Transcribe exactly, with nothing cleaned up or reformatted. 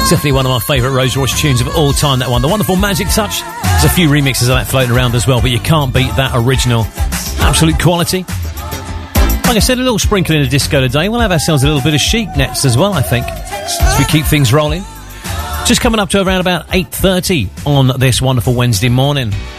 Definitely one of my favourite Rose Royce tunes of all time, that one. The wonderful Magic Touch. There's a few remixes of that floating around as well, but you can't beat that original. Absolute quality. Like I said, a little sprinkling of disco today. We'll have ourselves a little bit of Chic next as well, I think, as we keep things rolling. Just coming up to around about eight thirty on this wonderful Wednesday morning.